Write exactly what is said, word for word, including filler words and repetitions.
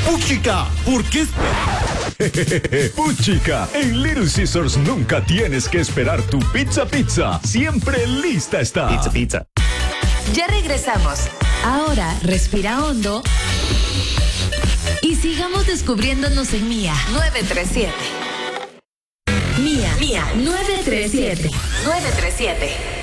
¡Puchica! ¿Por qué esperar? ¡Puchica! En Little Caesars nunca tienes que esperar tu pizza pizza. Siempre lista está. Pizza pizza. Ya regresamos. Ahora respira hondo y sigamos descubriéndonos en Mía nueve tres siete. Mía, Mía nueve tres siete. nueve tres siete.